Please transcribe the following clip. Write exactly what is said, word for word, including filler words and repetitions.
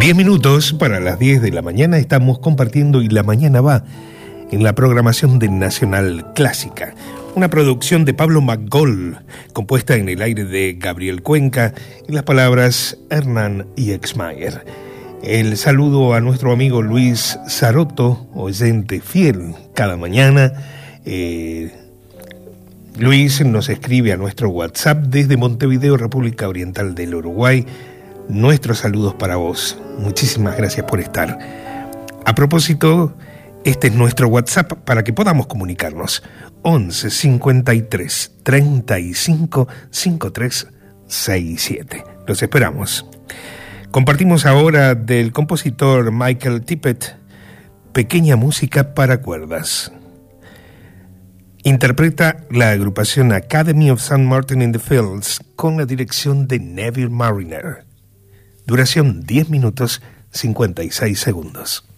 Diez minutos para las diez de la mañana estamos compartiendo Y la Mañana Va en la programación de Nacional Clásica. Una producción de Pablo McGoll, compuesta en el aire de Gabriel Cuenca y las palabras Hernán y Exmayer. El saludo a nuestro amigo Luis Saroto, oyente fiel cada mañana. Eh, Luis nos escribe a nuestro WhatsApp desde Montevideo, República Oriental del Uruguay. Nuestros saludos para vos. Muchísimas gracias por estar. A propósito, este es nuestro WhatsApp para que podamos comunicarnos. once cincuenta y tres treinta y cinco cincuenta y tres sesenta y siete. Los esperamos. Compartimos ahora del compositor Michael Tippett, Pequeña música para cuerdas. Interpreta la agrupación Academy of Saint Martin in the Fields con la dirección de Neville Marriner. Duración diez minutos cincuenta y seis segundos.